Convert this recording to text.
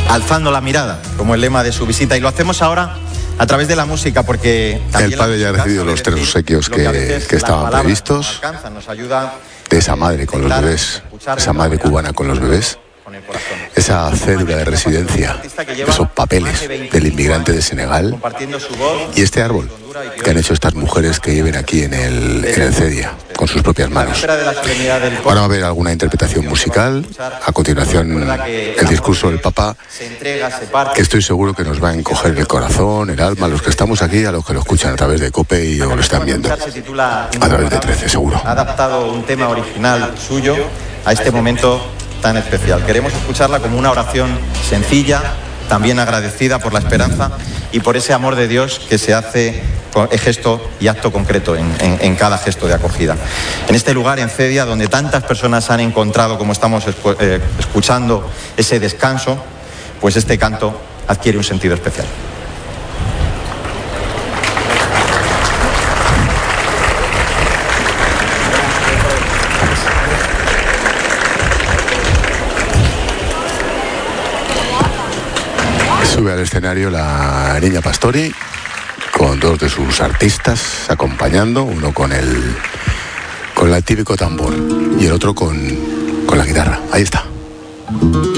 alzando la mirada, como el lema de su visita. Y lo hacemos ahora a través de la música, porque el padre ya ha recibido los 3 obsequios que estaban previstos, de esa madre con los bebés, esa madre cubana con los bebés, esa cédula de residencia, esos papeles del inmigrante de Senegal y este árbol que han hecho estas mujeres que lleven aquí en el CEDIA con sus propias manos. Ahora va a haber alguna interpretación musical, a continuación el discurso del Papa, que estoy seguro que nos va a encoger el corazón, el alma, a los que estamos aquí, a los que lo escuchan a través de COPE y o lo están viendo a través de 13, seguro. Ha adaptado un tema original suyo a este momento tan especial. Queremos escucharla como una oración sencilla, también agradecida por la esperanza y por ese amor de Dios que se hace gesto y acto concreto en cada gesto de acogida. En este lugar, en CEDIA, donde tantas personas han encontrado, como estamos escuchando, ese descanso, pues este canto adquiere un sentido especial. Sube al escenario la niña Pastori con 2 de sus artistas acompañando, uno con el típico tambor y el otro con la guitarra. Ahí está.